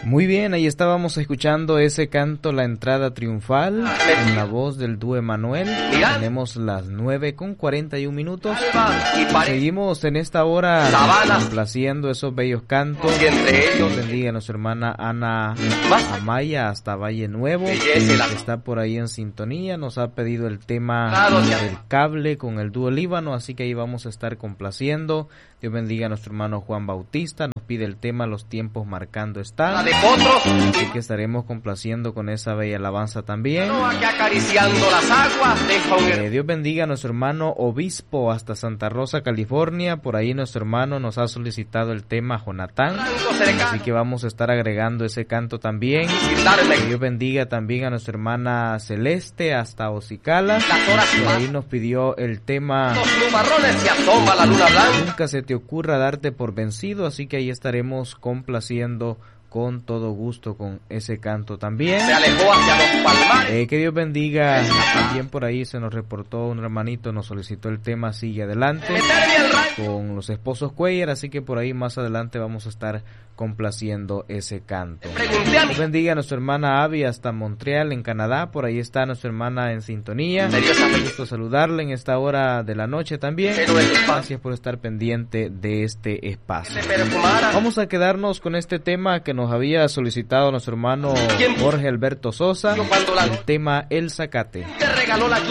Muy bien, ahí estábamos escuchando ese canto, la entrada triunfal, en la voz del dúo Emanuel. Tenemos las 9:41. Seguimos en esta hora complaciendo esos bellos cantos. Dios bendiga a nuestra hermana Ana Amaya hasta Valle Nuevo, que está por ahí en sintonía. Nos ha pedido el tema del cable con el dúo Líbano, así que ahí vamos a estar complaciendo. Dios bendiga a nuestro hermano Juan Bautista, nos pide el tema Los tiempos marcando están, así que estaremos complaciendo con esa bella alabanza también. Dios bendiga a nuestro hermano Obispo hasta Santa Rosa, California. Por ahí nuestro hermano nos ha solicitado el tema Jonatán, así que vamos a estar agregando ese canto también. Que Dios bendiga también a nuestra hermana Celeste hasta Ocicala. Por ahí nos pidió el tema Nunca se te ocurra darte por vencido, así que ahí estaremos complaciendo con todo gusto con ese canto también. Se alejó hacia los Palmares. Que Dios bendiga. También por ahí se nos reportó un hermanito, nos solicitó el tema Sigue Adelante con los esposos Cuellar, así que por ahí más adelante vamos a estar complaciendo ese canto. Dios bendiga a nuestra hermana Abby hasta Montreal, en Canadá. Por ahí está nuestra hermana en sintonía. Un gusto saludarle en esta hora de la noche también. Gracias por estar pendiente de este espacio. Vamos a quedarnos con este tema que nos había solicitado nuestro hermano Jorge Alberto Sosa, el tema El Zacate. Te regaló la